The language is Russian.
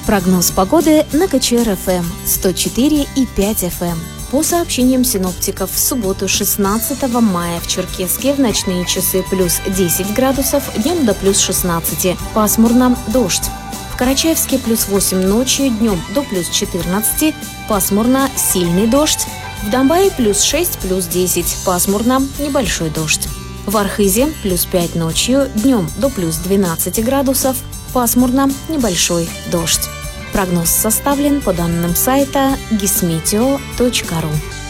Прогноз погоды на КЧР-ФМ 104,5 FM. По сообщениям синоптиков, в субботу 16 мая в Черкесске в ночные часы плюс 10 градусов, днем до плюс 16, пасмурно, дождь. В Карачаевске плюс 8 ночью, днем до плюс 14, пасмурно, сильный дождь. В Домбае плюс 6, плюс 10, пасмурно, небольшой дождь. В Архизе плюс 5 ночью, днем до плюс 12 градусов, пасмурно, небольшой дождь. Прогноз составлен по данным сайта gizmeteo.ru.